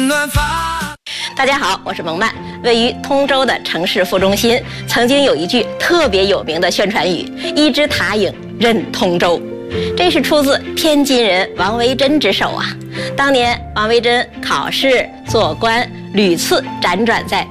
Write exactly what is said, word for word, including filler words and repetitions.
暖发。 大家好，我是蒙曼。位于通州的城市副中心，曾经有一句特别有名的宣传语：“一支塔影任通州。”这是出自天津人王维珍之手啊。当年王维珍考试、做官，屡次辗转在